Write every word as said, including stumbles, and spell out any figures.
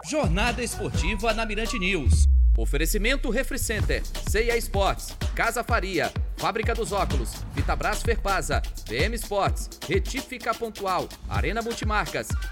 Jornada Esportiva na Mirante News. Oferecimento Refricenter, C e A Sports, Casa Faria, Fábrica dos Óculos, Vitabras Ferpasa, B M Sports, Retífica Pontual, Arena Multimarcas,